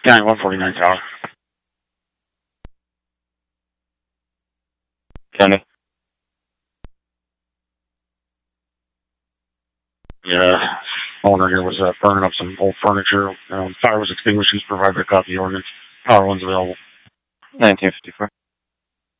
County 149 Tower. County. Yeah, owner here was burning up some old furniture. Fire was extinguished. He's provided a copy of the ordinance. Power one's available. 1954.